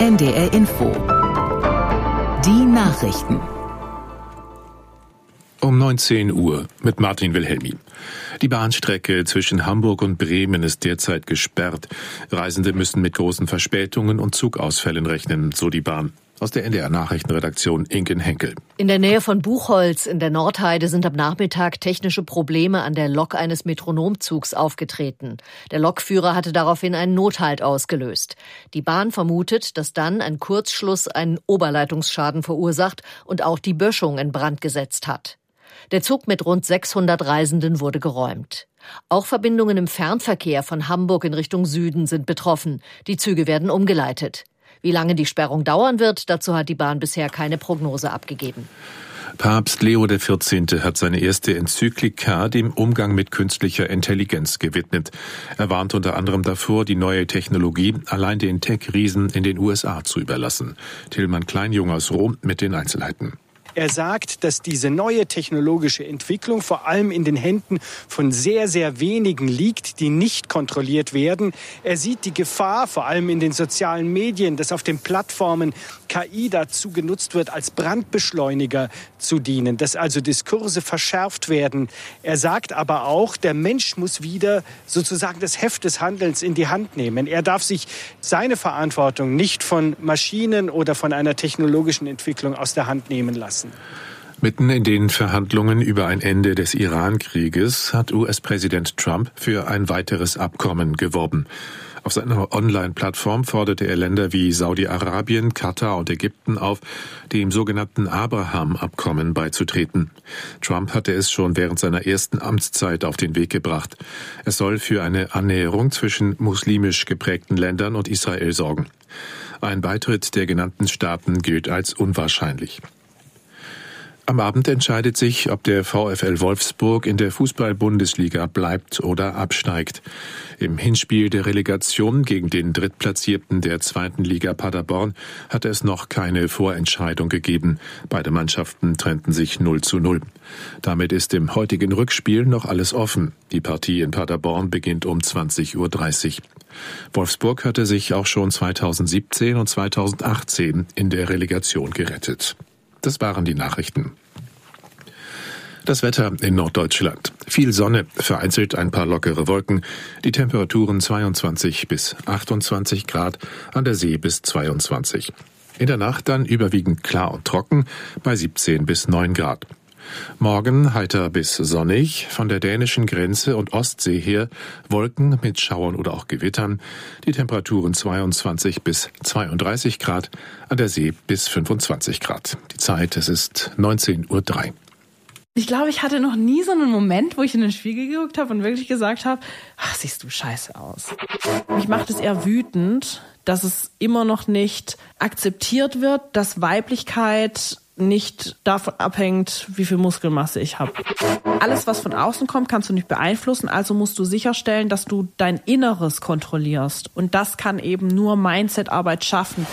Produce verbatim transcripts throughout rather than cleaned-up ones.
N D R Info. Die Nachrichten. Um neunzehn Uhr mit Martin Wilhelmi. Die Bahnstrecke zwischen Hamburg und Bremen ist derzeit gesperrt. Reisende müssen mit großen Verspätungen und Zugausfällen rechnen, so die Bahn. Aus der N D R-Nachrichtenredaktion Inken Henkel. In der Nähe von Buchholz in der Nordheide sind am Nachmittag technische Probleme an der Lok eines Metronomzugs aufgetreten. Der Lokführer hatte daraufhin einen Nothalt ausgelöst. Die Bahn vermutet, dass dann ein Kurzschluss einen Oberleitungsschaden verursacht und auch die Böschung in Brand gesetzt hat. Der Zug mit rund sechshundert Reisenden wurde geräumt. Auch Verbindungen im Fernverkehr von Hamburg in Richtung Süden sind betroffen. Die Züge werden umgeleitet. Wie lange die Sperrung dauern wird, dazu hat die Bahn bisher keine Prognose abgegeben. Papst Leo der vierzehnte hat seine erste Enzyklika dem Umgang mit künstlicher Intelligenz gewidmet. Er warnt unter anderem davor, die neue Technologie allein den Tech-Riesen in den U S A zu überlassen. Tillmann Kleinjung aus Rom mit den Einzelheiten. Er sagt, dass diese neue technologische Entwicklung vor allem in den Händen von sehr, sehr wenigen liegt, die nicht kontrolliert werden. Er sieht die Gefahr, vor allem in den sozialen Medien, dass auf den Plattformen K I dazu genutzt wird, als Brandbeschleuniger zu dienen, dass also Diskurse verschärft werden. Er sagt aber auch, der Mensch muss wieder sozusagen das Heft des Handelns in die Hand nehmen. Er darf sich seine Verantwortung nicht von Maschinen oder von einer technologischen Entwicklung aus der Hand nehmen lassen. Mitten in den Verhandlungen über ein Ende des Iran-Krieges hat U S-Präsident Trump für ein weiteres Abkommen geworben. Auf seiner Online-Plattform forderte er Länder wie Saudi-Arabien, Katar und Ägypten auf, dem sogenannten Abraham-Abkommen beizutreten. Trump hatte es schon während seiner ersten Amtszeit auf den Weg gebracht. Es soll für eine Annäherung zwischen muslimisch geprägten Ländern und Israel sorgen. Ein Beitritt der genannten Staaten gilt als unwahrscheinlich. Am Abend entscheidet sich, ob der VfL Wolfsburg in der Fußball-Bundesliga bleibt oder absteigt. Im Hinspiel der Relegation gegen den Drittplatzierten der zweiten Liga Paderborn hatte es noch keine Vorentscheidung gegeben. Beide Mannschaften trennten sich null zu null. Damit ist im heutigen Rückspiel noch alles offen. Die Partie in Paderborn beginnt um zwanzig Uhr dreißig. Wolfsburg hatte sich auch schon zweitausendsiebzehn und zweitausendachtzehn in der Relegation gerettet. Das waren die Nachrichten. Das Wetter in Norddeutschland. Viel Sonne, vereinzelt ein paar lockere Wolken. Die Temperaturen zweiundzwanzig bis achtundzwanzig Grad, an der See bis zweiundzwanzig. In der Nacht dann überwiegend klar und trocken bei siebzehn bis neun Grad. Morgen heiter bis sonnig, von der dänischen Grenze und Ostsee her Wolken mit Schauern oder auch Gewittern. Die Temperaturen zweiundzwanzig bis zweiunddreißig Grad, an der See bis fünfundzwanzig Grad. Die Zeit, es ist neunzehn Uhr drei. Ich glaube, ich hatte noch nie so einen Moment, wo ich in den Spiegel geguckt habe und wirklich gesagt habe, ach, siehst du scheiße aus. Mich macht es eher wütend, dass es immer noch nicht akzeptiert wird, dass Weiblichkeit nicht davon abhängt, wie viel Muskelmasse ich habe. Alles, was von außen kommt, kannst du nicht beeinflussen, also musst du sicherstellen, dass du dein Inneres kontrollierst. Und das kann eben nur Mindset-Arbeit schaffen.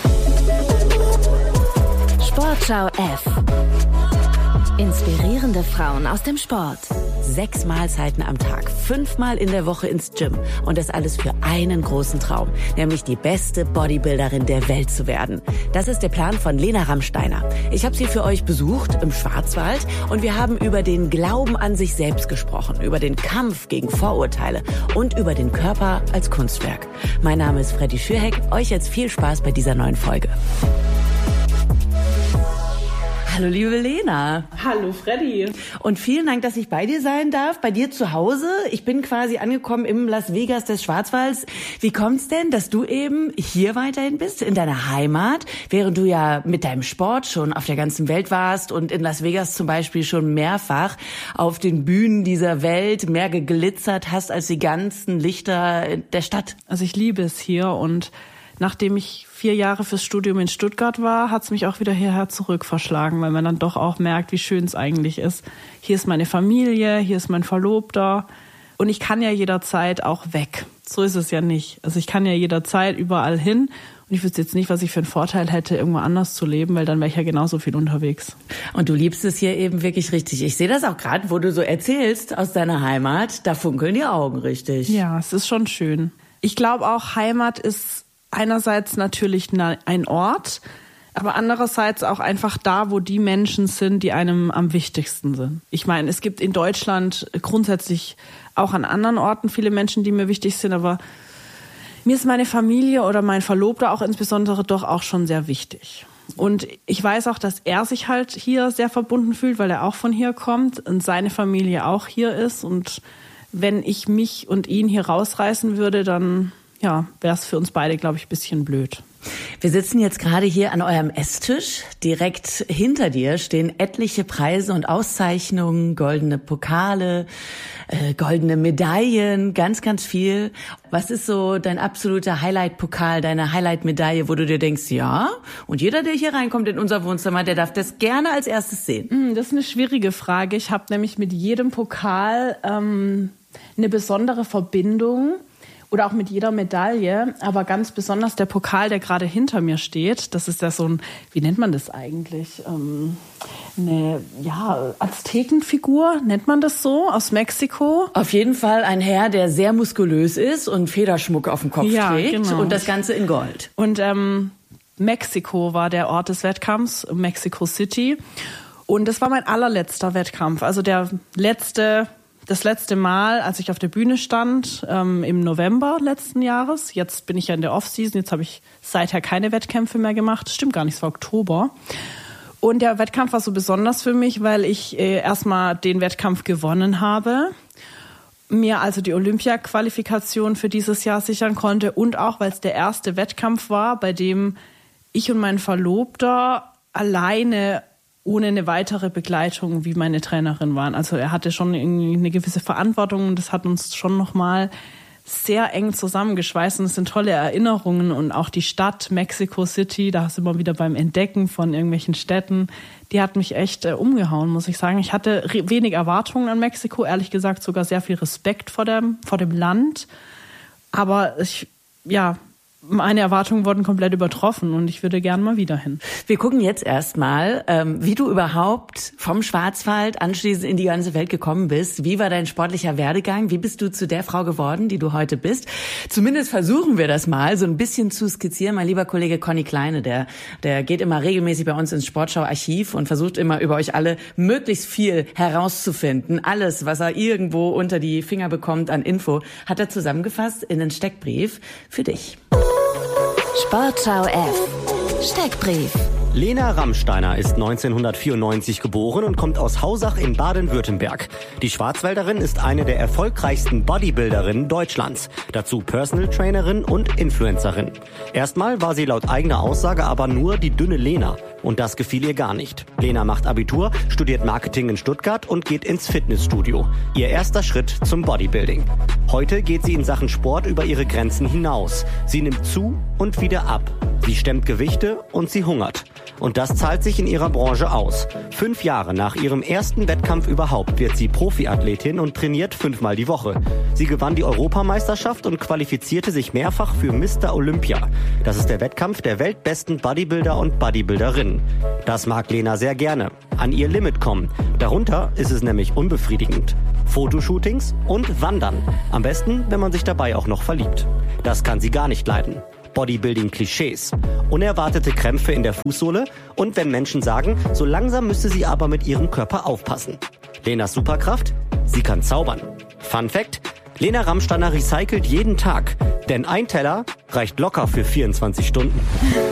Sportschau F. Inspirierende Frauen aus dem Sport. Sechs Mahlzeiten am Tag, fünfmal in der Woche ins Gym. Und das alles für einen großen Traum, nämlich die beste Bodybuilderin der Welt zu werden. Das ist der Plan von Lena Rammsteiner. Ich habe sie für euch besucht im Schwarzwald und wir haben über den Glauben an sich selbst gesprochen, über den Kampf gegen Vorurteile und über den Körper als Kunstwerk. Mein Name ist Freddy Schürheck. Euch jetzt viel Spaß bei dieser neuen Folge. Hallo liebe Lena. Hallo Freddy. Und vielen Dank, dass ich bei dir sein darf, bei dir zu Hause. Ich bin quasi angekommen im Las Vegas des Schwarzwalds. Wie kommt's denn, dass du eben hier weiterhin bist, in deiner Heimat, während du ja mit deinem Sport schon auf der ganzen Welt warst und in Las Vegas zum Beispiel schon mehrfach auf den Bühnen dieser Welt mehr geglitzert hast als die ganzen Lichter der Stadt? Also ich liebe es hier und nachdem ich vier Jahre fürs Studium in Stuttgart war, hat es mich auch wieder hierher zurück verschlagen, weil man dann doch auch merkt, wie schön es eigentlich ist. Hier ist meine Familie, hier ist mein Verlobter und ich kann ja jederzeit auch weg. So ist es ja nicht. Also ich kann ja jederzeit überall hin und ich wüsste jetzt nicht, was ich für einen Vorteil hätte, irgendwo anders zu leben, weil dann wäre ich ja genauso viel unterwegs. Und du liebst es hier eben wirklich richtig. Ich sehe das auch gerade, wo du so erzählst aus deiner Heimat, da funkeln die Augen richtig. Ja, es ist schon schön. Ich glaube auch, Heimat ist einerseits natürlich ein Ort, aber andererseits auch einfach da, wo die Menschen sind, die einem am wichtigsten sind. Ich meine, es gibt in Deutschland grundsätzlich auch an anderen Orten viele Menschen, die mir wichtig sind, aber mir ist meine Familie oder mein Verlobter auch insbesondere doch auch schon sehr wichtig. Und ich weiß auch, dass er sich halt hier sehr verbunden fühlt, weil er auch von hier kommt und seine Familie auch hier ist. Und wenn ich mich und ihn hier rausreißen würde, dann ja, wäre es für uns beide, glaube ich, ein bisschen blöd. Wir sitzen jetzt gerade hier an eurem Esstisch. Direkt hinter dir stehen etliche Preise und Auszeichnungen, goldene Pokale, äh, goldene Medaillen, ganz, ganz viel. Was ist so dein absoluter Highlight-Pokal, deine Highlight-Medaille, wo du dir denkst, ja, und jeder, der hier reinkommt in unser Wohnzimmer, der darf das gerne als erstes sehen? Das ist eine schwierige Frage. Ich habe nämlich mit jedem Pokal ähm, eine besondere Verbindung. Oder auch mit jeder Medaille, aber ganz besonders der Pokal, der gerade hinter mir steht. Das ist ja so ein, wie nennt man das eigentlich? Ähm, eine, ja, Aztekenfigur, nennt man das so, aus Mexiko? Auf jeden Fall ein Herr, der sehr muskulös ist und Federschmuck auf dem Kopf ja, trägt. Genau. Und das Ganze in Gold. Und ähm, Mexiko war der Ort des Wettkampfs, Mexico City. Und das war mein allerletzter Wettkampf, also der letzte... Das letzte Mal, als ich auf der Bühne stand, ähm, im November letzten Jahres. Jetzt bin ich ja in der Off-Season. Jetzt habe ich seither keine Wettkämpfe mehr gemacht. Das stimmt gar nicht, es war Oktober. Und der Wettkampf war so besonders für mich, weil ich äh, erstmal den Wettkampf gewonnen habe. Mir also die Olympia-Qualifikation für dieses Jahr sichern konnte. Und auch, weil es der erste Wettkampf war, bei dem ich und mein Verlobter alleine ohne eine weitere Begleitung wie meine Trainerin waren. Also er hatte schon irgendwie eine gewisse Verantwortung und das hat uns schon nochmal sehr eng zusammengeschweißt und es sind tolle Erinnerungen und auch die Stadt Mexico City, da sind wir wieder beim Entdecken von irgendwelchen Städten, die hat mich echt äh, umgehauen, muss ich sagen. Ich hatte re- wenig Erwartungen an Mexiko, ehrlich gesagt sogar sehr viel Respekt vor dem, vor dem Land, aber ich, ja, meine Erwartungen wurden komplett übertroffen und ich würde gern mal wieder hin. Wir gucken jetzt erstmal, ähm, wie du überhaupt vom Schwarzwald anschließend in die ganze Welt gekommen bist. Wie war dein sportlicher Werdegang? Wie bist du zu der Frau geworden, die du heute bist? Zumindest versuchen wir das mal so ein bisschen zu skizzieren. Mein lieber Kollege Conny Kleine, der, der geht immer regelmäßig bei uns ins Sportschau-Archiv und versucht immer über euch alle möglichst viel herauszufinden. Alles, was er irgendwo unter die Finger bekommt an Info, hat er zusammengefasst in einen Steckbrief für dich. Sportschau F. Steckbrief. Lena Rammsteiner ist neunzehnhundertvierundneunzig geboren und kommt aus Hausach in Baden-Württemberg. Die Schwarzwälderin ist eine der erfolgreichsten Bodybuilderinnen Deutschlands. Dazu Personal Trainerin und Influencerin. Erstmal war sie laut eigener Aussage aber nur die dünne Lena. Und das gefiel ihr gar nicht. Lena macht Abitur, studiert Marketing in Stuttgart und geht ins Fitnessstudio. Ihr erster Schritt zum Bodybuilding. Heute geht sie in Sachen Sport über ihre Grenzen hinaus. Sie nimmt zu und wieder ab. Sie stemmt Gewichte und sie hungert. Und das zahlt sich in ihrer Branche aus. Fünf Jahre nach ihrem ersten Wettkampf überhaupt wird sie Profiathletin und trainiert fünfmal die Woche. Sie gewann die Europameisterschaft und qualifizierte sich mehrfach für Mister Olympia. Das ist der Wettkampf der weltbesten Bodybuilder und Bodybuilderinnen. Das mag Lena sehr gerne. An ihr Limit kommen. Darunter ist es nämlich unbefriedigend. Fotoshootings und Wandern. Am besten, wenn man sich dabei auch noch verliebt. Das kann sie gar nicht leiden. Bodybuilding-Klischees, unerwartete Krämpfe in der Fußsohle und wenn Menschen sagen, so langsam müsste sie aber mit ihrem Körper aufpassen. Lenas Superkraft? Sie kann zaubern. Fun Fact: Lena Rammsteiner recycelt jeden Tag, denn ein Teller reicht locker für vierundzwanzig Stunden.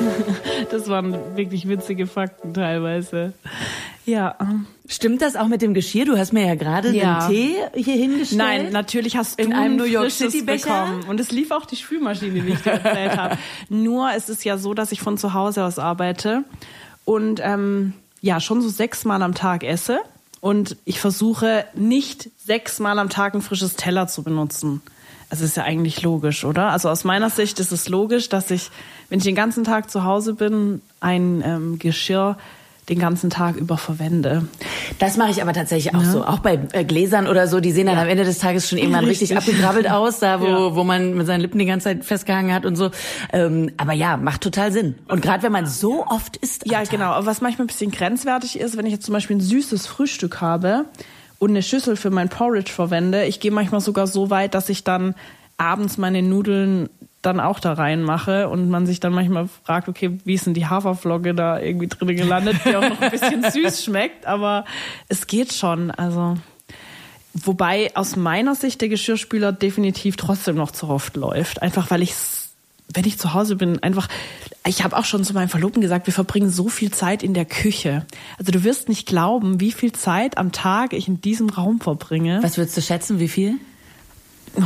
Das waren wirklich witzige Fakten teilweise. Ja. Stimmt das auch mit dem Geschirr? Du hast mir ja gerade ja. den Tee hier hingestellt. Nein, natürlich hast du in einem New York Frisches City Becher bekommen. Und es lief auch die Spülmaschine, wie ich dir erzählt habe. Nur es ist ja so, dass ich von zu Hause aus arbeite und ähm, ja schon so sechsmal am Tag esse. Und ich versuche nicht sechsmal am Tag ein frisches Teller zu benutzen. Also ist ja eigentlich logisch, oder? Also aus meiner Sicht ist es logisch, dass ich, wenn ich den ganzen Tag zu Hause bin, ein ähm, Geschirr den ganzen Tag über verwende. Das mache ich aber tatsächlich auch ja. so. Auch bei äh, Gläsern oder so, die sehen dann ja. am Ende des Tages schon irgendwann richtig, richtig abgegrabbelt aus, da wo, ja. wo man mit seinen Lippen die ganze Zeit festgehangen hat und so. Ähm, aber ja, macht total Sinn. Und gerade wenn man so oft isst. Ja, genau. Aber was manchmal ein bisschen grenzwertig ist, wenn ich jetzt zum Beispiel ein süßes Frühstück habe und eine Schüssel für mein Porridge verwende, ich gehe manchmal sogar so weit, dass ich dann abends meine Nudeln dann auch da reinmache und man sich dann manchmal fragt, okay, wie ist denn die Haferflocke da irgendwie drin gelandet, die auch noch ein bisschen süß schmeckt, aber es geht schon, also wobei aus meiner Sicht der Geschirrspüler definitiv trotzdem noch zu oft läuft, einfach weil ich, wenn ich zu Hause bin, einfach, ich habe auch schon zu meinem Verlobten gesagt, wir verbringen so viel Zeit in der Küche. Also du wirst nicht glauben, wie viel Zeit am Tag ich in diesem Raum verbringe. Was würdest du schätzen, wie viel? Oh.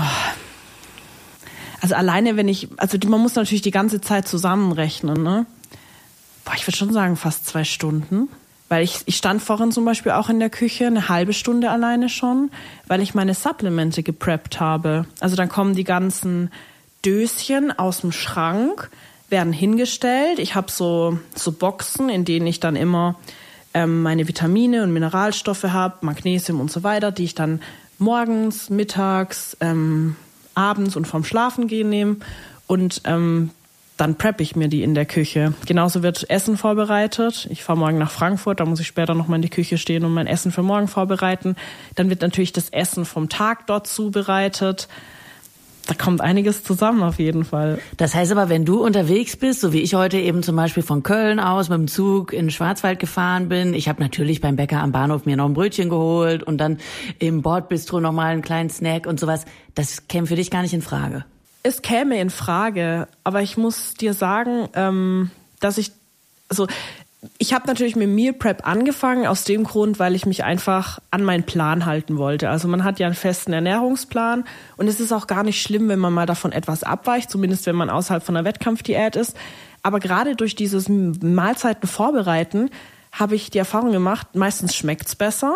Also alleine, wenn ich, also man muss natürlich die ganze Zeit zusammenrechnen, ne? Boah, ich würde schon sagen fast zwei Stunden. Weil ich, ich stand vorhin zum Beispiel auch in der Küche, eine halbe Stunde alleine schon, weil ich meine Supplemente gepreppt habe. Also dann kommen die ganzen Döschen aus dem Schrank, werden hingestellt. Ich habe so, so Boxen, in denen ich dann immer ähm, meine Vitamine und Mineralstoffe habe, Magnesium und so weiter, die ich dann morgens, mittags, ähm, abends und vorm Schlafengehen nehme und ähm, dann preppe ich mir die in der Küche. Genauso wird Essen vorbereitet. Ich fahre morgen nach Frankfurt, da muss ich später noch mal in die Küche stehen und mein Essen für morgen vorbereiten. Dann wird natürlich das Essen vom Tag dort zubereitet. Da kommt einiges zusammen auf jeden Fall. Das heißt aber, wenn du unterwegs bist, so wie ich heute eben zum Beispiel von Köln aus mit dem Zug in den Schwarzwald gefahren bin, ich habe natürlich beim Bäcker am Bahnhof mir noch ein Brötchen geholt und dann im Bordbistro noch mal einen kleinen Snack und sowas. Das käme für dich gar nicht in Frage. Es käme in Frage, aber ich muss dir sagen, ähm, dass ich, also ich habe natürlich mit Meal Prep angefangen aus dem Grund, weil ich mich einfach an meinen Plan halten wollte. Also man hat ja einen festen Ernährungsplan und es ist auch gar nicht schlimm, wenn man mal davon etwas abweicht, zumindest wenn man außerhalb von einer Wettkampfdiät ist. Aber gerade durch dieses Mahlzeiten vorbereiten habe ich die Erfahrung gemacht, meistens schmeckt's besser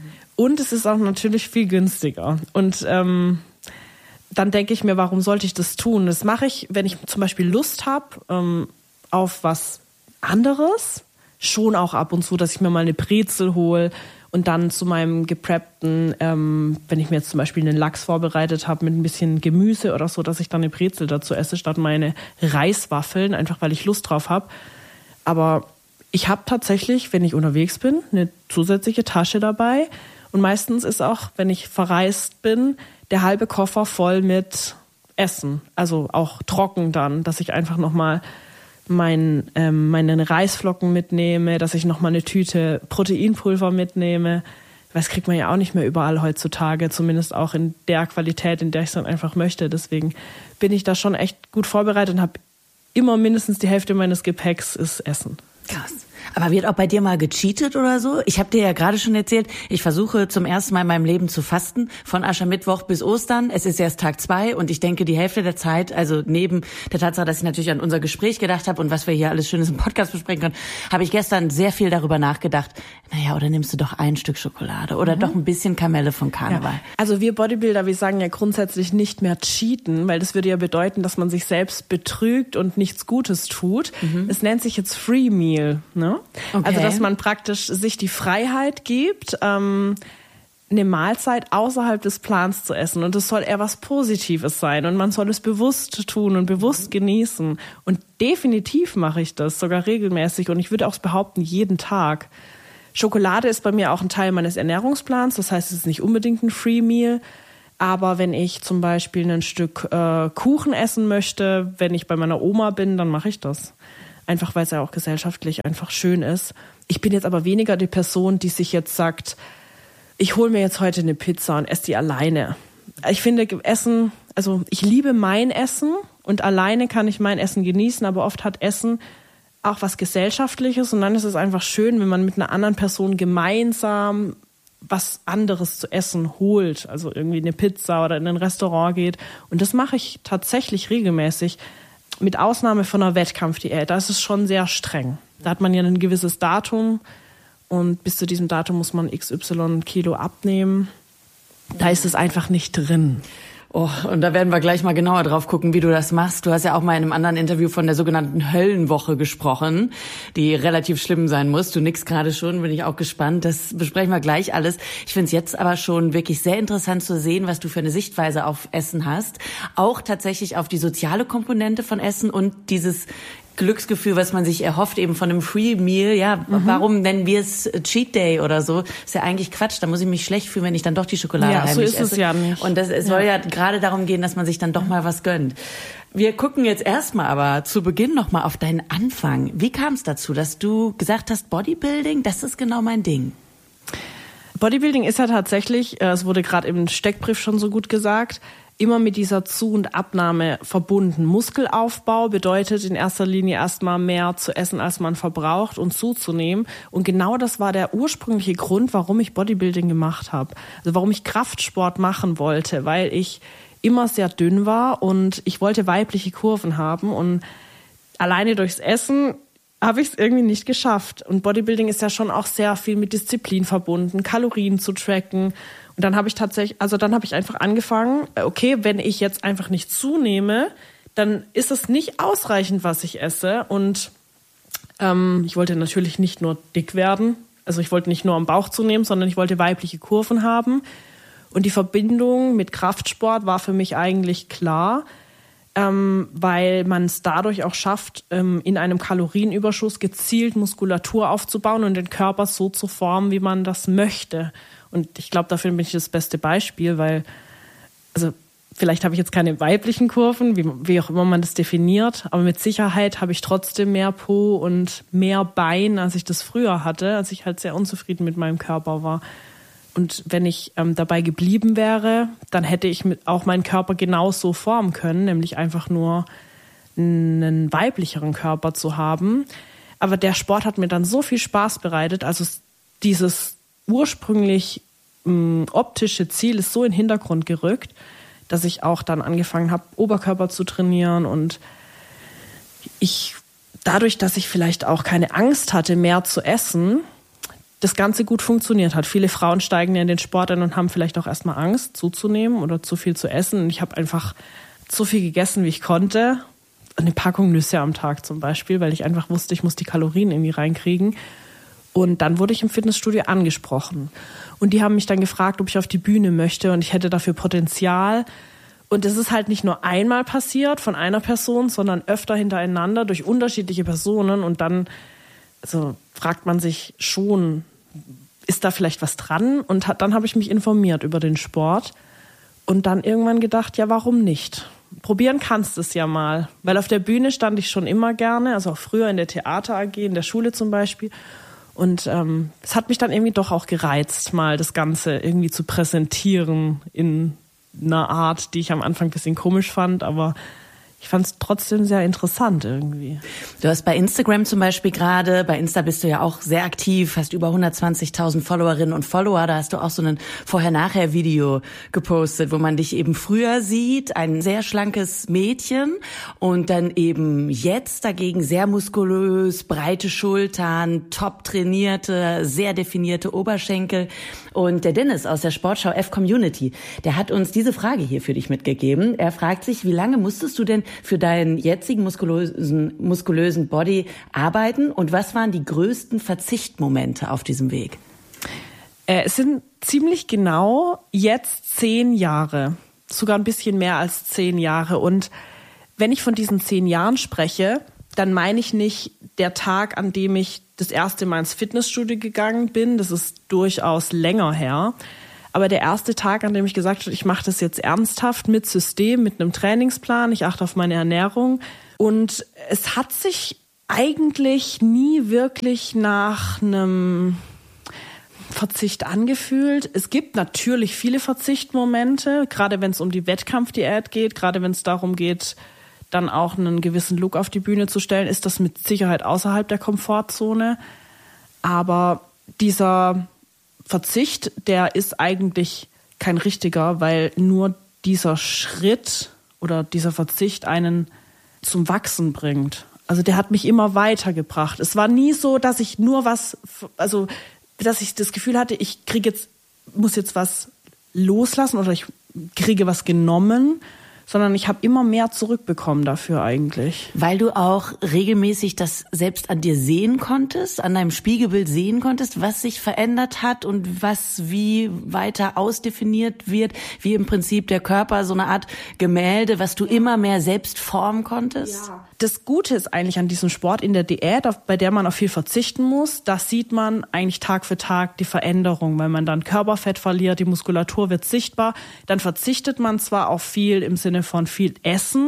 und es ist auch natürlich viel günstiger. Und ähm, dann denke ich mir, warum sollte ich das tun? Das mache ich, wenn ich zum Beispiel Lust habe ähm, auf was anderes, schon auch ab und zu, dass ich mir mal eine Brezel hole und dann zu meinem gepreppten, ähm, wenn ich mir jetzt zum Beispiel einen Lachs vorbereitet habe mit ein bisschen Gemüse oder so, dass ich dann eine Brezel dazu esse, statt meine Reiswaffeln, einfach weil ich Lust drauf habe. Aber ich habe tatsächlich, wenn ich unterwegs bin, eine zusätzliche Tasche dabei und meistens ist auch, wenn ich verreist bin, der halbe Koffer voll mit Essen, also auch trocken dann, dass ich einfach nochmal mein, ähm, meine Reisflocken mitnehme, dass ich nochmal eine Tüte Proteinpulver mitnehme. Das kriegt man ja auch nicht mehr überall heutzutage, zumindest auch in der Qualität, in der ich es dann einfach möchte. Deswegen bin ich da schon echt gut vorbereitet und habe immer mindestens die Hälfte meines Gepäcks ist Essen. Krass. Aber wird auch bei dir mal gecheatet oder so? Ich habe dir ja gerade schon erzählt, ich versuche zum ersten Mal in meinem Leben zu fasten, von Aschermittwoch bis Ostern. Es ist erst Tag zwei und ich denke, die Hälfte der Zeit, also neben der Tatsache, dass ich natürlich an unser Gespräch gedacht habe und was wir hier alles Schönes im Podcast besprechen können, habe ich gestern sehr viel darüber nachgedacht, naja, oder nimmst du doch ein Stück Schokolade oder mhm. doch ein bisschen Kamelle von Karneval. Ja. Also wir Bodybuilder, wir sagen ja grundsätzlich nicht mehr cheaten, weil das würde ja bedeuten, dass man sich selbst betrügt und nichts Gutes tut. Mhm. Es nennt sich jetzt Free Meal, ne? Okay. Also, dass man praktisch sich die Freiheit gibt, ähm, eine Mahlzeit außerhalb des Plans zu essen. Und es soll eher was Positives sein. Und man soll es bewusst tun und bewusst genießen. Und definitiv mache ich das, sogar regelmäßig. Und ich würde auch behaupten, jeden Tag. Schokolade ist bei mir auch ein Teil meines Ernährungsplans. Das heißt, es ist nicht unbedingt ein Free Meal. Aber wenn ich zum Beispiel ein Stück äh, Kuchen essen möchte, wenn ich bei meiner Oma bin, dann mache ich das. Einfach weil es ja auch gesellschaftlich einfach schön ist. Ich bin jetzt aber weniger die Person, die sich jetzt sagt, ich hole mir jetzt heute eine Pizza und esse die alleine. Ich finde Essen, also ich liebe mein Essen und alleine kann ich mein Essen genießen, aber oft hat Essen auch was Gesellschaftliches und dann ist es einfach schön, wenn man mit einer anderen Person gemeinsam was anderes zu essen holt, also irgendwie eine Pizza oder in ein Restaurant geht. Und das mache ich tatsächlich regelmäßig. Mit Ausnahme von einer Wettkampfdiät, da ist es schon sehr streng. Da hat man ja ein gewisses Datum und bis zu diesem Datum muss man X Y Kilo abnehmen. Da ist es einfach nicht drin. Oh, und da werden wir gleich mal genauer drauf gucken, wie du das machst. Du hast ja auch mal in einem anderen Interview von der sogenannten Höllenwoche gesprochen, die relativ schlimm sein muss. Du nickst gerade schon, bin ich auch gespannt. Das besprechen wir gleich alles. Ich finde es jetzt aber schon wirklich sehr interessant zu sehen, was du für eine Sichtweise auf Essen hast. Auch tatsächlich auf die soziale Komponente von Essen und dieses Glücksgefühl, was man sich erhofft eben von einem Free Meal. Ja, mhm. Warum nennen wir es Cheat Day oder so? Ist ja eigentlich Quatsch. Da muss ich mich schlecht fühlen, wenn ich dann doch die Schokolade ja, heimlich so ist esse. Es ja nicht. Und das, es soll ja. ja gerade darum gehen, dass man sich dann doch mal was gönnt. Wir gucken jetzt erstmal aber zu Beginn nochmal auf deinen Anfang. Wie kam es dazu, dass du gesagt hast, Bodybuilding, das ist genau mein Ding? Bodybuilding ist ja tatsächlich, es wurde gerade im Steckbrief schon so gut gesagt, immer mit dieser Zu- und Abnahme verbunden. Muskelaufbau bedeutet in erster Linie erstmal mehr zu essen, als man verbraucht und zuzunehmen. Und genau das war der ursprüngliche Grund, warum ich Bodybuilding gemacht habe. Also warum ich Kraftsport machen wollte, weil ich immer sehr dünn war und ich wollte weibliche Kurven haben. Und alleine durchs Essen habe ich es irgendwie nicht geschafft. Und Bodybuilding ist ja schon auch sehr viel mit Disziplin verbunden, Kalorien zu tracken. Und dann habe ich tatsächlich, also dann habe ich einfach angefangen, okay, wenn ich jetzt einfach nicht zunehme, dann ist es nicht ausreichend, was ich esse. Und ähm, ich wollte natürlich nicht nur dick werden, also ich wollte nicht nur am Bauch zunehmen, sondern ich wollte weibliche Kurven haben. Und die Verbindung mit Kraftsport war für mich eigentlich klar, ähm, weil man es dadurch auch schafft, ähm, in einem Kalorienüberschuss gezielt Muskulatur aufzubauen und den Körper so zu formen, wie man das möchte. Und ich glaube, dafür bin ich das beste Beispiel, weil, also vielleicht habe ich jetzt keine weiblichen Kurven, wie, wie auch immer man das definiert, aber mit Sicherheit habe ich trotzdem mehr Po und mehr Bein, als ich das früher hatte, als ich halt sehr unzufrieden mit meinem Körper war. Und wenn ich ähm, dabei geblieben wäre, dann hätte ich mit, auch meinen Körper genauso formen können, nämlich einfach nur einen weiblicheren Körper zu haben. Aber der Sport hat mir dann so viel Spaß bereitet, also dieses ursprünglich mh, optische Ziel ist so in den Hintergrund gerückt, dass ich auch dann angefangen habe, Oberkörper zu trainieren und ich dadurch, dass ich vielleicht auch keine Angst hatte, mehr zu essen, das Ganze gut funktioniert hat. Viele Frauen steigen ja in den Sport ein und haben vielleicht auch erstmal Angst, zuzunehmen oder zu viel zu essen. Und ich habe einfach so viel gegessen, wie ich konnte. Eine Packung Nüsse am Tag zum Beispiel, weil ich einfach wusste, ich muss die Kalorien irgendwie reinkriegen. Und dann wurde ich im Fitnessstudio angesprochen. Und die haben mich dann gefragt, ob ich auf die Bühne möchte und ich hätte dafür Potenzial. Und es ist halt nicht nur einmal passiert von einer Person, sondern öfter hintereinander durch unterschiedliche Personen. Und dann also fragt man sich schon, ist da vielleicht was dran? Und hat, dann habe ich mich informiert über den Sport und dann irgendwann gedacht, ja, warum nicht? Probieren kannst du es ja mal. Weil auf der Bühne stand ich schon immer gerne, also auch früher in der Theater A G, in der Schule zum Beispiel. Und ähm, es hat mich dann irgendwie doch auch gereizt, mal das Ganze irgendwie zu präsentieren in einer Art, die ich am Anfang ein bisschen komisch fand, aber ich fand es trotzdem sehr interessant irgendwie. Du hast bei Instagram zum Beispiel gerade, bei Insta bist du ja auch sehr aktiv, hast über hundertzwanzigtausend Followerinnen und Follower. Da hast du auch so ein Vorher-Nachher-Video gepostet, wo man dich eben früher sieht, ein sehr schlankes Mädchen und dann eben jetzt dagegen sehr muskulös, breite Schultern, top trainierte, sehr definierte Oberschenkel. Und der Dennis aus der Sportschau F-Community, der hat uns diese Frage hier für dich mitgegeben. Er fragt sich, wie lange musstest du denn für deinen jetzigen muskulösen, muskulösen Body arbeiten und was waren die größten Verzichtmomente auf diesem Weg? Äh, es sind ziemlich genau jetzt zehn Jahre, sogar ein bisschen mehr als zehn Jahre. Und wenn ich von diesen zehn Jahren spreche, dann meine ich nicht der Tag, an dem ich das erste Mal ins Fitnessstudio gegangen bin. Das ist durchaus länger her. Aber der erste Tag, an dem ich gesagt habe, ich mache das jetzt ernsthaft mit System, mit einem Trainingsplan, ich achte auf meine Ernährung. Und es hat sich eigentlich nie wirklich nach einem Verzicht angefühlt. Es gibt natürlich viele Verzichtmomente, gerade wenn es um die Wettkampfdiät geht, gerade wenn es darum geht, dann auch einen gewissen Look auf die Bühne zu stellen, ist das mit Sicherheit außerhalb der Komfortzone. Aber dieser Verzicht, der ist eigentlich kein richtiger, weil nur dieser Schritt oder dieser Verzicht einen zum Wachsen bringt. Also der hat mich immer weitergebracht. Es war nie so, dass ich nur was, also dass ich das Gefühl hatte, ich kriege jetzt, muss jetzt was loslassen oder ich kriege was genommen, sondern ich habe immer mehr zurückbekommen dafür eigentlich. Weil du auch regelmäßig das selbst an dir sehen konntest, an deinem Spiegelbild sehen konntest, was sich verändert hat und was wie weiter ausdefiniert wird, wie im Prinzip der Körper so eine Art Gemälde, was du immer mehr selbst formen konntest? Ja. Das Gute ist eigentlich an diesem Sport in der Diät, bei der man auf viel verzichten muss, da sieht man eigentlich Tag für Tag die Veränderung, weil man dann Körperfett verliert, die Muskulatur wird sichtbar, dann verzichtet man zwar auf viel im Sinne von viel Essen,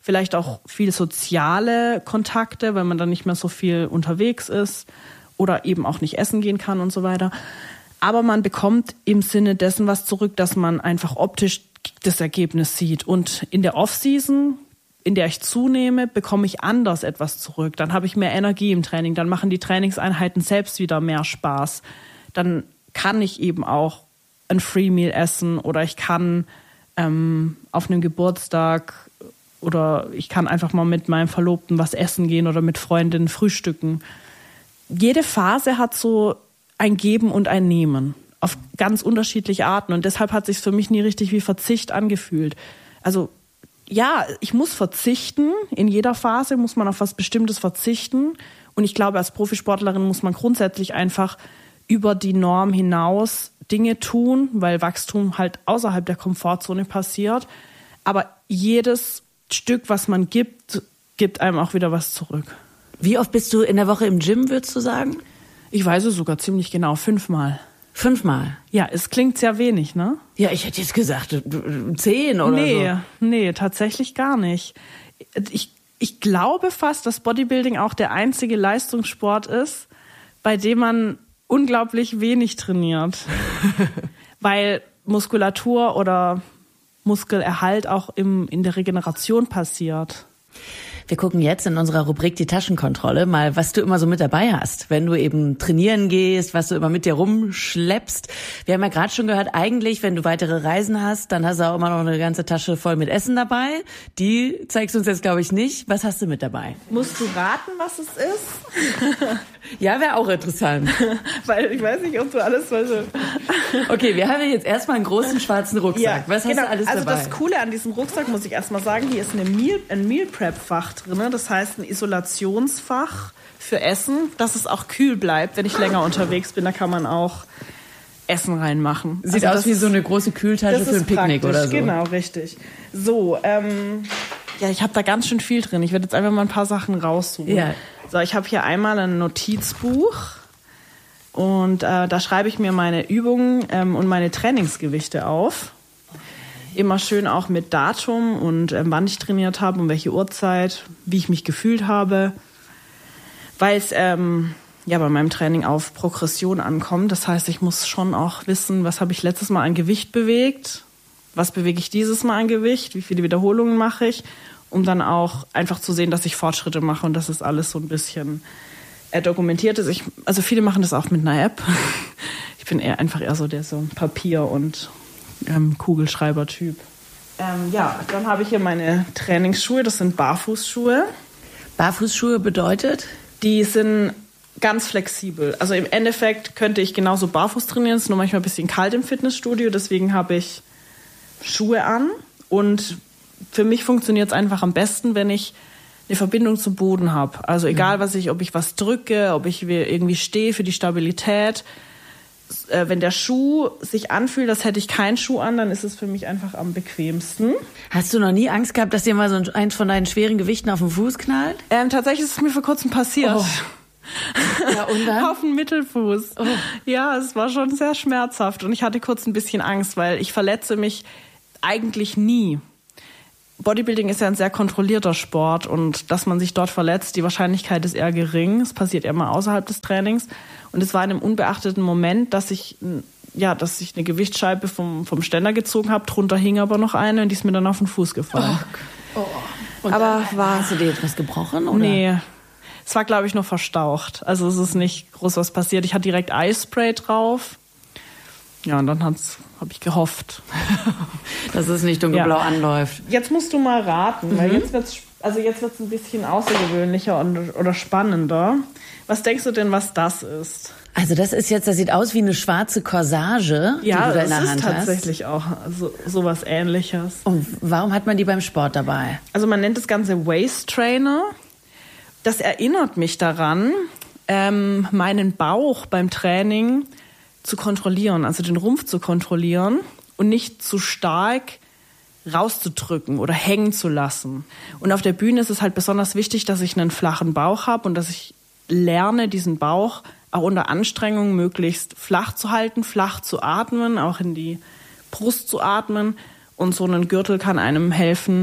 vielleicht auch viel soziale Kontakte, weil man dann nicht mehr so viel unterwegs ist oder eben auch nicht essen gehen kann und so weiter. Aber man bekommt im Sinne dessen was zurück, dass man einfach optisch das Ergebnis sieht. Und in der Off-Season, in der ich zunehme, bekomme ich anders etwas zurück. Dann habe ich mehr Energie im Training. Dann machen die Trainingseinheiten selbst wieder mehr Spaß. Dann kann ich eben auch ein Free Meal essen oder ich kann ähm, auf einem Geburtstag oder ich kann einfach mal mit meinem Verlobten was essen gehen oder mit Freundinnen frühstücken. Jede Phase hat so ein Geben und ein Nehmen auf ganz unterschiedliche Arten und deshalb hat es sich für mich nie richtig wie Verzicht angefühlt. Also ja, ich muss verzichten. In jeder Phase muss man auf was Bestimmtes verzichten und ich glaube, als Profisportlerin muss man grundsätzlich einfach über die Norm hinaus Dinge tun, weil Wachstum halt außerhalb der Komfortzone passiert. Aber jedes Stück, was man gibt, gibt einem auch wieder was zurück. Wie oft bist du in der Woche im Gym, würdest du sagen? Ich weiß es sogar ziemlich genau, fünfmal. Fünfmal? Ja, es klingt sehr wenig, ne? Ja, ich hätte jetzt gesagt, zehn oder nee, so. Nee, tatsächlich gar nicht. Ich, ich glaube fast, dass Bodybuilding auch der einzige Leistungssport ist, bei dem man unglaublich wenig trainiert. Weil Muskulatur oder Muskelerhalt auch im, in der Regeneration passiert. Wir gucken jetzt in unserer Rubrik die Taschenkontrolle mal, was du immer so mit dabei hast, wenn du eben trainieren gehst, was du immer mit dir rumschleppst. Wir haben ja gerade schon gehört, eigentlich, wenn du weitere Reisen hast, dann hast du auch immer noch eine ganze Tasche voll mit Essen dabei. Die zeigst du uns jetzt, glaube ich, nicht. Was hast du mit dabei? Musst du raten, was es ist? Ja, wäre auch interessant. Weil ich weiß nicht, ob du alles weißt. Okay, wir haben jetzt erstmal einen großen schwarzen Rucksack. Ja, was hast genau. du alles also dabei? Also das Coole an diesem Rucksack, muss ich erstmal sagen, hier ist eine Meal, ein Meal Prep Fach drin. Das heißt ein Isolationsfach für Essen, dass es auch kühl bleibt, wenn ich länger unterwegs bin. Da kann man auch Essen reinmachen. Sieht also aus wie so eine große Kühltasche für ein Picknick oder so. Genau, richtig. So, ähm, ja, ich habe da ganz schön viel drin. Ich werde jetzt einfach mal ein paar Sachen raussuchen. Ja. So, ich habe hier einmal ein Notizbuch und äh, da schreibe ich mir meine Übungen ähm, und meine Trainingsgewichte auf. Immer schön auch mit Datum und ähm, wann ich trainiert habe und welche Uhrzeit, wie ich mich gefühlt habe, weil es ähm, ja bei meinem Training auf Progression ankommt. Das heißt, ich muss schon auch wissen, was habe ich letztes Mal an Gewicht bewegt, was bewege ich dieses Mal an Gewicht, wie viele Wiederholungen mache ich, um dann auch einfach zu sehen, dass ich Fortschritte mache und dass es alles so ein bisschen äh, dokumentiert ist. Ich, also viele machen das auch mit einer App. Ich bin eher einfach eher so der so Papier- und ähm, Kugelschreiber-Typ. Ähm, ja, dann habe ich hier meine Trainingsschuhe. Das sind Barfußschuhe. Barfußschuhe bedeutet? Die sind ganz flexibel. Also im Endeffekt könnte ich genauso barfuß trainieren. Es ist nur manchmal ein bisschen kalt im Fitnessstudio. Deswegen habe ich Schuhe an und für mich funktioniert es einfach am besten, wenn ich eine Verbindung zum Boden habe. Also egal, was ich, ob ich was drücke, ob ich irgendwie stehe für die Stabilität. Äh, wenn der Schuh sich anfühlt, als hätte ich keinen Schuh an, dann ist es für mich einfach am bequemsten. Hast du noch nie Angst gehabt, dass dir mal so eins von deinen schweren Gewichten auf den Fuß knallt? Ähm, tatsächlich ist es mir vor kurzem passiert. Oh. Ja, und dann? Auf den Mittelfuß. Oh. Ja, es war schon sehr schmerzhaft und ich hatte kurz ein bisschen Angst, weil ich verletze mich eigentlich nie. Bodybuilding ist ja ein sehr kontrollierter Sport und dass man sich dort verletzt, die Wahrscheinlichkeit ist eher gering. Es passiert eher mal außerhalb des Trainings. Und es war in einem unbeachteten Moment, dass ich, ja, dass ich eine Gewichtsscheibe vom, vom Ständer gezogen habe. Drunter hing aber noch eine und die ist mir dann auf den Fuß gefallen. Oh. Oh. Und aber dann, war, hast du dir etwas gebrochen? Oder? Nee, es war, glaube ich, nur verstaucht. Also es ist nicht groß was passiert. Ich hatte direkt Eispray drauf. Ja, und dann habe ich gehofft, dass es nicht dunkelblau ja. anläuft. Jetzt musst du mal raten, mhm. weil jetzt wird's, also jetzt wird's ein bisschen außergewöhnlicher und, oder spannender. Was denkst du denn, was das ist? Also das ist jetzt, das sieht aus wie eine schwarze Corsage, ja, die du da in der Hand hast. Ja, das ist tatsächlich auch so, sowas Ähnliches. Und warum hat man die beim Sport dabei? Also man nennt das Ganze Waist Trainer. Das erinnert mich daran, ähm, meinen Bauch beim Training zu kontrollieren, also den Rumpf zu kontrollieren und nicht zu stark rauszudrücken oder hängen zu lassen. Und auf der Bühne ist es halt besonders wichtig, dass ich einen flachen Bauch habe und dass ich lerne, diesen Bauch auch unter Anstrengung möglichst flach zu halten, flach zu atmen, auch in die Brust zu atmen. Und so ein Gürtel kann einem helfen,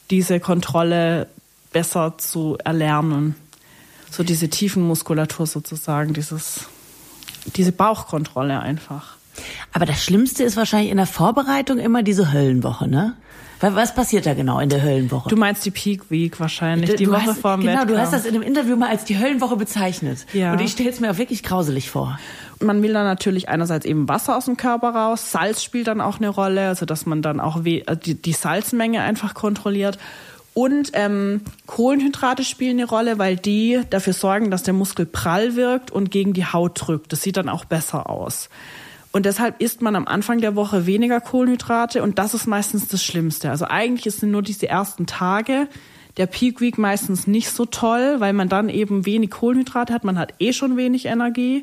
diese Kontrolle besser zu erlernen. So diese Tiefenmuskulatur sozusagen, dieses, diese Bauchkontrolle einfach. Aber das Schlimmste ist wahrscheinlich in der Vorbereitung immer diese Höllenwoche, ne? Was passiert da genau in der Höllenwoche? Du meinst die Peak Week wahrscheinlich, du, die du Woche hast, vor dem Genau, Wettkampf. Du hast das in einem Interview mal als die Höllenwoche bezeichnet. Ja. Und ich stelle es mir auch wirklich grauselig vor. Man will dann natürlich einerseits eben Wasser aus dem Körper raus, Salz spielt dann auch eine Rolle, also dass man dann auch die, die Salzmenge einfach kontrolliert. Und ähm, Kohlenhydrate spielen eine Rolle, weil die dafür sorgen, dass der Muskel prall wirkt und gegen die Haut drückt. Das sieht dann auch besser aus. Und deshalb isst man am Anfang der Woche weniger Kohlenhydrate und das ist meistens das Schlimmste. Also eigentlich sind nur diese ersten Tage der Peak Week meistens nicht so toll, weil man dann eben wenig Kohlenhydrate hat. Man hat eh schon wenig Energie.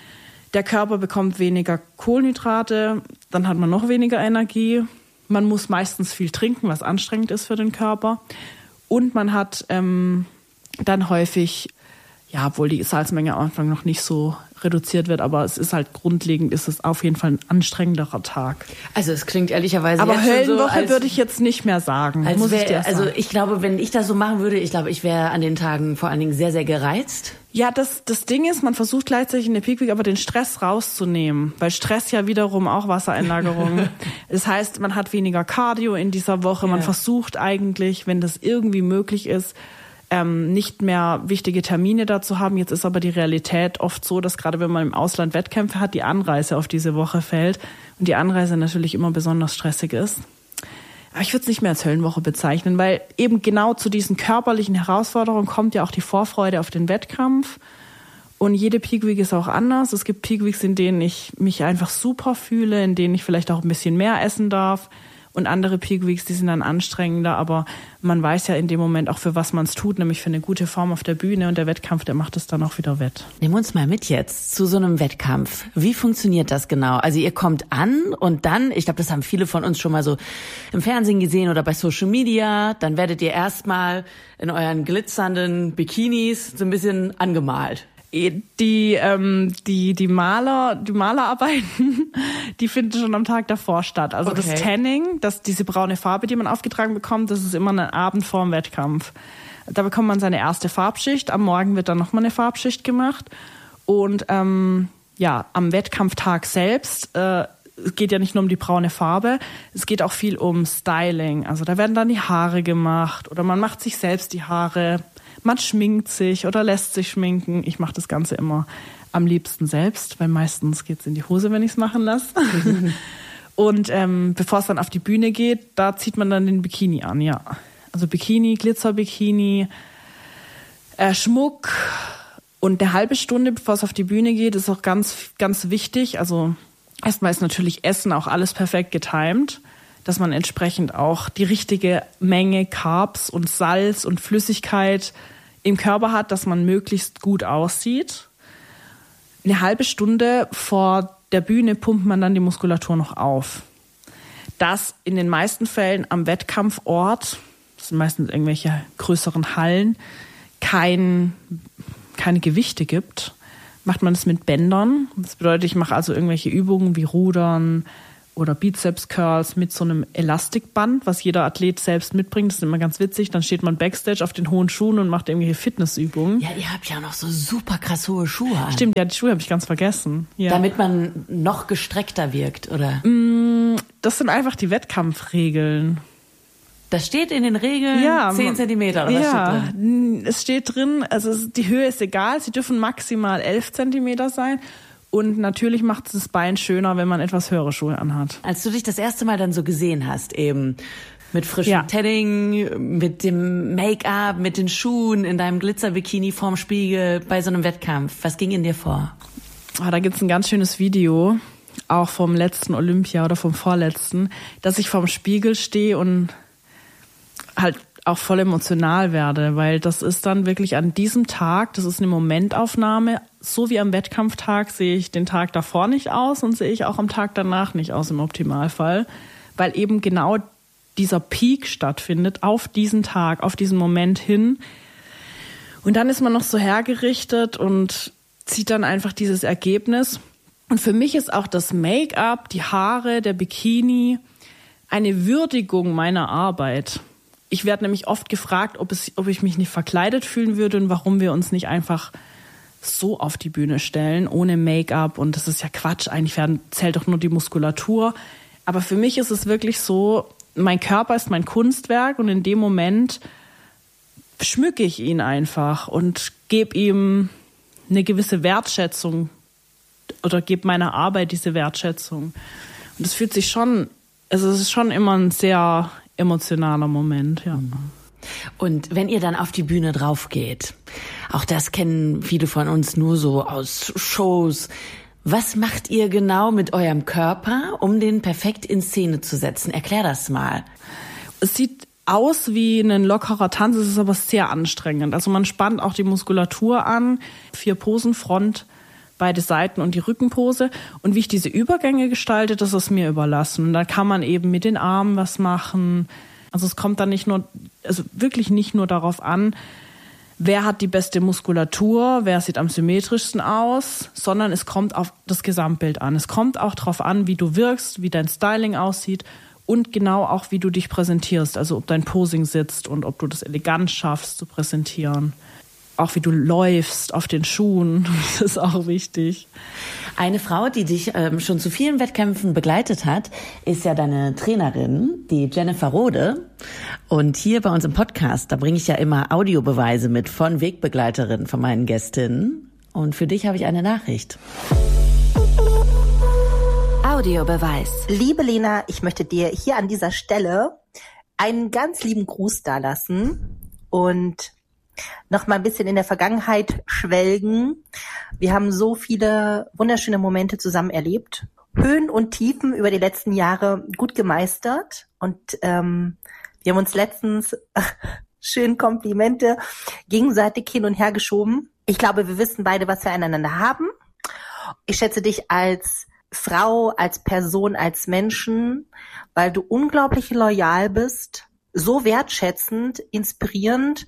Der Körper bekommt weniger Kohlenhydrate, dann hat man noch weniger Energie. Man muss meistens viel trinken, was anstrengend ist für den Körper. Und man hat ähm, dann häufig, ja, obwohl die Salzmenge am Anfang noch nicht so reduziert wird, aber es ist halt grundlegend, ist es auf jeden Fall ein anstrengenderer Tag. Also es klingt ehrlicherweise aber jetzt Höllenwoche schon so, als, würde ich jetzt nicht mehr sagen. Als muss wär, ich dir sagen. Also ich glaube, wenn ich das so machen würde, ich glaube, ich wäre an den Tagen vor allen Dingen sehr, sehr gereizt. Ja, das, das Ding ist, man versucht gleichzeitig in der Peak Week aber den Stress rauszunehmen, weil Stress ja wiederum auch Wassereinlagerung. Das heißt, man hat weniger Cardio in dieser Woche. Man ja. versucht eigentlich, wenn das irgendwie möglich ist, ähm, nicht mehr wichtige Termine dazu haben. Jetzt ist aber die Realität oft so, dass gerade wenn man im Ausland Wettkämpfe hat, die Anreise auf diese Woche fällt und die Anreise natürlich immer besonders stressig ist. Aber ich würde es nicht mehr als Höllenwoche bezeichnen, weil eben genau zu diesen körperlichen Herausforderungen kommt ja auch die Vorfreude auf den Wettkampf. Und jede Peak Week ist auch anders. Es gibt Peak Weeks, in denen ich mich einfach super fühle, in denen ich vielleicht auch ein bisschen mehr essen darf. Und andere Peak Weeks, die sind dann anstrengender, aber man weiß ja in dem Moment auch, für was man es tut, nämlich für eine gute Form auf der Bühne und der Wettkampf, der macht es dann auch wieder wett. Nimm uns mal mit jetzt zu so einem Wettkampf. Wie funktioniert das genau? Also ihr kommt an und dann, ich glaube, das haben viele von uns schon mal so im Fernsehen gesehen oder bei Social Media, dann werdet ihr erstmal in euren glitzernden Bikinis so ein bisschen angemalt. Die, ähm, die, die Maler, die Malerarbeiten, die finden schon am Tag davor statt. Also okay. Das Tanning, das, diese braune Farbe, die man aufgetragen bekommt, das ist immer ein Abend vor dem Wettkampf. Da bekommt man seine erste Farbschicht. Am Morgen wird dann nochmal eine Farbschicht gemacht. Und, ähm, ja, am Wettkampftag selbst, äh, es geht ja nicht nur um die braune Farbe, es geht auch viel um Styling. Also da werden dann die Haare gemacht oder man macht sich selbst die Haare. Man schminkt sich oder lässt sich schminken. Ich mache das Ganze immer am liebsten selbst, weil meistens geht's in die Hose, wenn ich es machen lasse. Und ähm, bevor es dann auf die Bühne geht, da zieht man dann den Bikini an, ja. Also Bikini, Glitzerbikini, äh, Schmuck. Und eine halbe Stunde, bevor es auf die Bühne geht, ist auch ganz, ganz wichtig. Also erstmal ist natürlich Essen auch alles perfekt getimed, dass man entsprechend auch die richtige Menge Carbs und Salz und Flüssigkeit im Körper hat, dass man möglichst gut aussieht. Eine halbe Stunde vor der Bühne pumpt man dann die Muskulatur noch auf. Das in den meisten Fällen am Wettkampfort, das sind meistens irgendwelche größeren Hallen, kein, keine Gewichte gibt, macht man das mit Bändern. Das bedeutet, ich mache also irgendwelche Übungen wie Rudern, oder Bizeps-Curls mit so einem Elastikband, was jeder Athlet selbst mitbringt. Das ist immer ganz witzig. Dann steht man Backstage auf den hohen Schuhen und macht irgendwelche Fitnessübungen. Ja, ihr habt ja auch noch so super krass hohe Schuhe an. Stimmt, ja, die Schuhe habe ich ganz vergessen. Ja. Damit man noch gestreckter wirkt, oder? Das sind einfach die Wettkampfregeln. Das steht in den Regeln ja, zehn Zentimeter, oder was ja, steht drin? Es steht drin, also die Höhe ist egal. Sie dürfen maximal elf Zentimeter sein. Und natürlich macht es das Bein schöner, wenn man etwas höhere Schuhe anhat. Als du dich das erste Mal dann so gesehen hast, eben mit frischem ja. Tanning, mit dem Make-up, mit den Schuhen, in deinem Glitzerbikini vorm Spiegel bei so einem Wettkampf, was ging in dir vor? Ah, da gibt's ein ganz schönes Video, auch vom letzten Olympia oder vom vorletzten, dass ich vorm Spiegel stehe und halt auch voll emotional werde, weil das ist dann wirklich an diesem Tag, das ist eine Momentaufnahme, so wie am Wettkampftag sehe ich den Tag davor nicht aus und sehe ich auch am Tag danach nicht aus im Optimalfall, weil eben genau dieser Peak stattfindet auf diesen Tag, auf diesen Moment hin. Und dann ist man noch so hergerichtet und sieht dann einfach dieses Ergebnis. Und für mich ist auch das Make-up, die Haare, der Bikini eine Würdigung meiner Arbeit. Ich werde nämlich oft gefragt, ob, es, ob ich mich nicht verkleidet fühlen würde und warum wir uns nicht einfach so auf die Bühne stellen, ohne Make-up. Und das ist ja Quatsch, eigentlich werden, zählt doch nur die Muskulatur. Aber für mich ist es wirklich so, mein Körper ist mein Kunstwerk und in dem Moment schmücke ich ihn einfach und gebe ihm eine gewisse Wertschätzung oder gebe meiner Arbeit diese Wertschätzung. Und es fühlt sich schon, also es ist schon immer ein sehr emotionaler Moment, ja. Und wenn ihr dann auf die Bühne drauf geht, auch das kennen viele von uns nur so aus Shows. Was macht ihr genau mit eurem Körper, um den perfekt in Szene zu setzen? Erklär das mal. Es sieht aus wie ein lockerer Tanz, es ist aber sehr anstrengend. Also man spannt auch die Muskulatur an, vier Posen, Front, beide Seiten und die Rückenpose. Und wie ich diese Übergänge gestalte, das ist mir überlassen. Und da kann man eben mit den Armen was machen. Also es kommt dann nicht nur, also wirklich nicht nur darauf an, wer hat die beste Muskulatur, wer sieht am symmetrischsten aus, sondern es kommt auf das Gesamtbild an. Es kommt auch darauf an, wie du wirkst, wie dein Styling aussieht und genau auch, wie du dich präsentierst. Also ob dein Posing sitzt und ob du das elegant schaffst zu präsentieren. Auch wie du läufst auf den Schuhen, das ist auch wichtig. Eine Frau, die dich ähm, schon zu vielen Wettkämpfen begleitet hat, ist ja deine Trainerin, die Jennifer Rode. Und hier bei uns im Podcast, da bringe ich ja immer Audiobeweise mit von Wegbegleiterinnen, von meinen Gästinnen. Und für dich habe ich eine Nachricht. Audiobeweis. Liebe Lena, ich möchte dir hier an dieser Stelle einen ganz lieben Gruß dalassen und noch mal ein bisschen in der Vergangenheit schwelgen. Wir haben so viele wunderschöne Momente zusammen erlebt. Höhen und Tiefen über die letzten Jahre gut gemeistert. Und ähm, wir haben uns letztens schön Komplimente gegenseitig hin und her geschoben. Ich glaube, wir wissen beide, was wir aneinander haben. Ich schätze dich als Frau, als Person, als Menschen, weil du unglaublich loyal bist, so wertschätzend, inspirierend.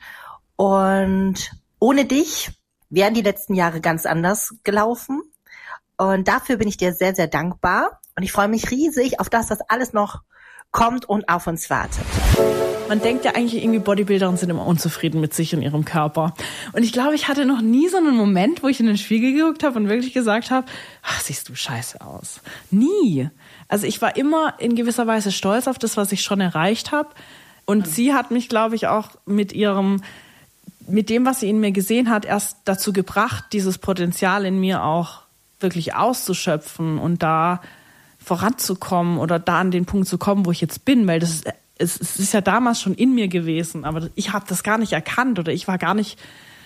Und ohne dich wären die letzten Jahre ganz anders gelaufen. Und dafür bin ich dir sehr, sehr dankbar. Und ich freue mich riesig auf das, was alles noch kommt und auf uns wartet. Man denkt ja eigentlich irgendwie, Bodybuilderinnen sind immer unzufrieden mit sich und ihrem Körper. Und ich glaube, ich hatte noch nie so einen Moment, wo ich in den Spiegel geguckt habe und wirklich gesagt habe, ach, siehst du scheiße aus. Nie. Also ich war immer in gewisser Weise stolz auf das, was ich schon erreicht habe. Und sie hat mich, glaube ich, auch mit ihrem mit dem, was sie in mir gesehen hat, erst dazu gebracht, dieses Potenzial in mir auch wirklich auszuschöpfen und da voranzukommen oder da an den Punkt zu kommen, wo ich jetzt bin, weil das ist, es, es ist ja damals schon in mir gewesen, aber ich habe das gar nicht erkannt oder ich war gar nicht,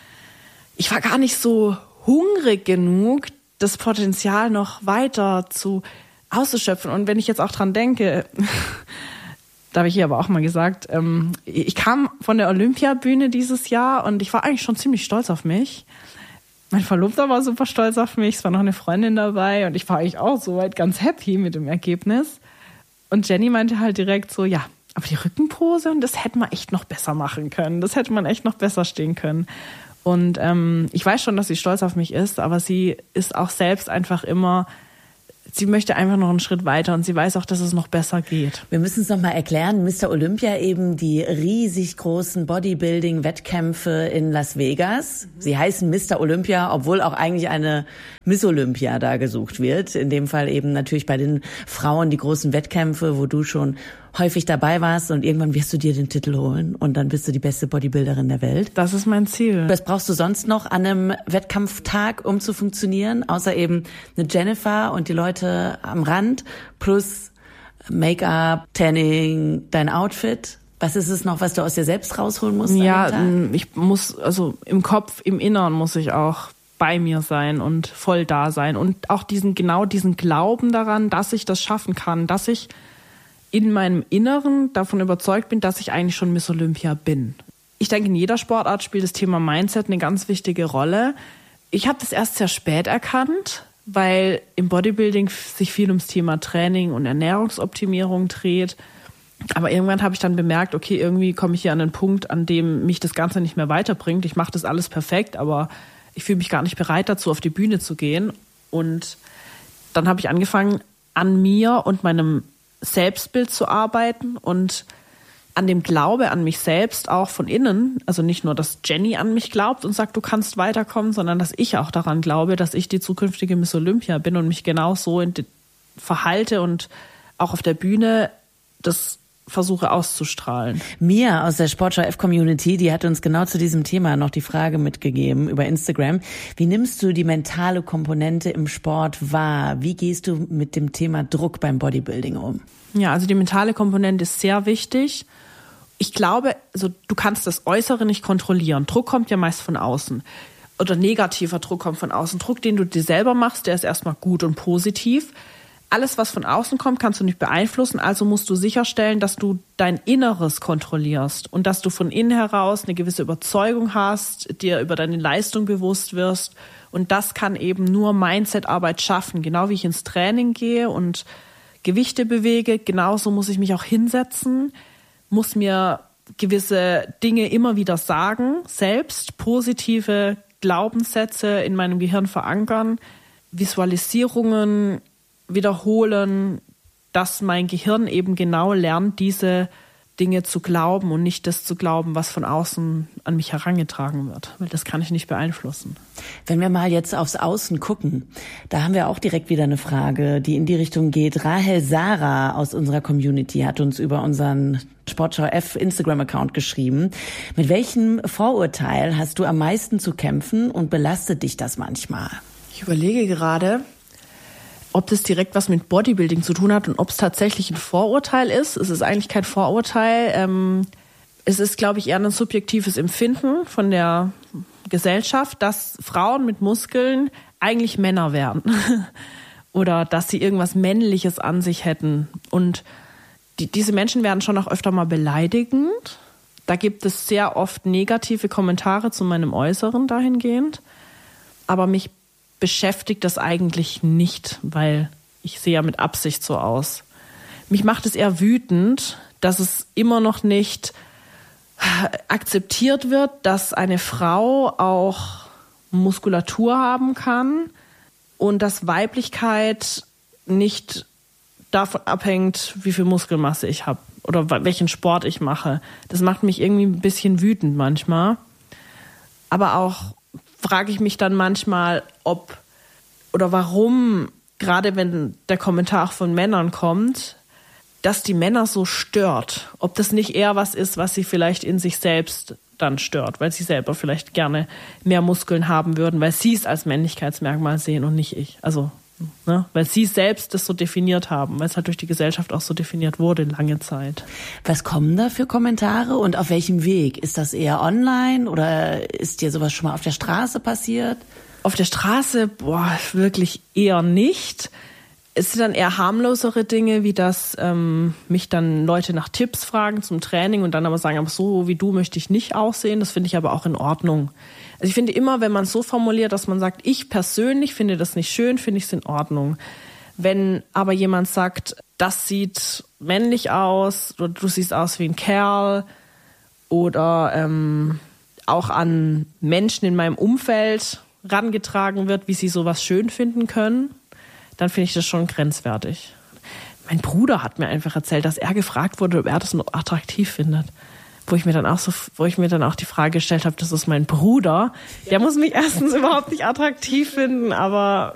ich war gar nicht so hungrig genug, das Potenzial noch weiter zu auszuschöpfen. Und wenn ich jetzt auch dran denke, da habe ich hier aber auch mal gesagt, ähm, ich kam von der Olympiabühne dieses Jahr und ich war eigentlich schon ziemlich stolz auf mich. Mein Verlobter war super stolz auf mich, es war noch eine Freundin dabei und ich war eigentlich auch soweit ganz happy mit dem Ergebnis. Und Jenny meinte halt direkt so, ja, aber die Rückenpose, und das hätte man echt noch besser machen können, das hätte man echt noch besser stehen können. Und ähm, ich weiß schon, dass sie stolz auf mich ist, aber sie ist auch selbst einfach immer, sie möchte einfach noch einen Schritt weiter und sie weiß auch, dass es noch besser geht. Wir müssen es noch mal erklären. Mister Olympia, eben die riesig großen Bodybuilding-Wettkämpfe in Las Vegas. Sie heißen Mister Olympia, obwohl auch eigentlich eine Miss Olympia da gesucht wird. In dem Fall eben natürlich bei den Frauen die großen Wettkämpfe, wo du schon häufig dabei warst und irgendwann wirst du dir den Titel holen und dann bist du die beste Bodybuilderin der Welt. Das ist mein Ziel. Was brauchst du sonst noch an einem Wettkampftag, um zu funktionieren, außer eben eine Jennifer und die Leute am Rand plus Make-up, Tanning, dein Outfit? Was ist es noch, was du aus dir selbst rausholen musst? Ja, ich muss, also im Kopf, im Inneren muss ich auch bei mir sein und voll da sein und auch diesen, genau diesen Glauben daran, dass ich das schaffen kann, dass ich in meinem Inneren davon überzeugt bin, dass ich eigentlich schon Miss Olympia bin. Ich denke, in jeder Sportart spielt das Thema Mindset eine ganz wichtige Rolle. Ich habe das erst sehr spät erkannt, weil im Bodybuilding sich viel ums Thema Training und Ernährungsoptimierung dreht. Aber irgendwann habe ich dann bemerkt, okay, irgendwie komme ich hier an einen Punkt, an dem mich das Ganze nicht mehr weiterbringt. Ich mache das alles perfekt, aber ich fühle mich gar nicht bereit dazu, auf die Bühne zu gehen. Und dann habe ich angefangen, an mir und meinem Selbstbild zu arbeiten und an dem Glaube an mich selbst auch von innen, also nicht nur, dass Jenny an mich glaubt und sagt, du kannst weiterkommen, sondern dass ich auch daran glaube, dass ich die zukünftige Miss Olympia bin und mich genau so verhalte und auch auf der Bühne das versuche auszustrahlen. Mia aus der Sportschau F-Community, die hat uns genau zu diesem Thema noch die Frage mitgegeben über Instagram. Wie nimmst du die mentale Komponente im Sport wahr? Wie gehst du mit dem Thema Druck beim Bodybuilding um? Ja, also die mentale Komponente ist sehr wichtig. Ich glaube, also du kannst das Äußere nicht kontrollieren. Druck kommt ja meist von außen. Oder negativer Druck kommt von außen. Druck, den du dir selber machst, der ist erstmal gut und positiv. Alles, was von außen kommt, kannst du nicht beeinflussen. Also musst du sicherstellen, dass du dein Inneres kontrollierst und dass du von innen heraus eine gewisse Überzeugung hast, dir über deine Leistung bewusst wirst. Und das kann eben nur Mindset-Arbeit schaffen. Genau wie ich ins Training gehe und Gewichte bewege, genauso muss ich mich auch hinsetzen, muss mir gewisse Dinge immer wieder sagen, selbst positive Glaubenssätze in meinem Gehirn verankern, Visualisierungen wiederholen, dass mein Gehirn eben genau lernt, diese Dinge zu glauben und nicht das zu glauben, was von außen an mich herangetragen wird, weil das kann ich nicht beeinflussen. Wenn wir mal jetzt aufs Außen gucken, da haben wir auch direkt wieder eine Frage, die in die Richtung geht. Rahel Sarah aus unserer Community hat uns über unseren Sportschau F Instagram-Account geschrieben. Mit welchem Vorurteil hast du am meisten zu kämpfen und belastet dich das manchmal? Ich überlege gerade, ob das direkt was mit Bodybuilding zu tun hat und ob es tatsächlich ein Vorurteil ist. Es ist eigentlich kein Vorurteil. Ähm, es ist, glaube ich, eher ein subjektives Empfinden von der Gesellschaft, dass Frauen mit Muskeln eigentlich Männer wären. Oder dass sie irgendwas Männliches an sich hätten. Und die, diese Menschen werden schon auch öfter mal beleidigend. Da gibt es sehr oft negative Kommentare zu meinem Äußeren dahingehend. Aber mich beschäftigt das eigentlich nicht, weil ich sehe ja mit Absicht so aus. Mich macht es eher wütend, dass es immer noch nicht akzeptiert wird, dass eine Frau auch Muskulatur haben kann und dass Weiblichkeit nicht davon abhängt, wie viel Muskelmasse ich habe oder welchen Sport ich mache. Das macht mich irgendwie ein bisschen wütend manchmal. Aber auch frage ich mich dann manchmal, ob oder warum, gerade wenn der Kommentar auch von Männern kommt, dass die Männer so stört. Ob das nicht eher was ist, was sie vielleicht in sich selbst dann stört, weil sie selber vielleicht gerne mehr Muskeln haben würden, weil sie es als Männlichkeitsmerkmal sehen und nicht ich. Also, ne, weil sie selbst das so definiert haben, weil es halt durch die Gesellschaft auch so definiert wurde lange Zeit. Was kommen da für Kommentare und auf welchem Weg? Ist das eher online oder ist dir sowas schon mal auf der Straße passiert? Auf der Straße, boah, wirklich eher nicht. Es sind dann eher harmlosere Dinge, wie dass ähm, mich dann Leute nach Tipps fragen zum Training und dann aber sagen, aber so wie du möchte ich nicht aussehen. Das finde ich aber auch in Ordnung. Also ich finde immer, wenn man es so formuliert, dass man sagt, ich persönlich finde das nicht schön, finde ich es in Ordnung. Wenn aber jemand sagt, das sieht männlich aus oder du siehst aus wie ein Kerl oder ähm, auch an Menschen in meinem Umfeld rangetragen wird, wie sie sowas schön finden können, dann finde ich das schon grenzwertig. Mein Bruder hat mir einfach erzählt, dass er gefragt wurde, ob er das noch attraktiv findet. Wo ich mir dann auch so, wo ich mir dann auch die Frage gestellt habe, das ist mein Bruder. Der muss mich erstens überhaupt nicht attraktiv finden, aber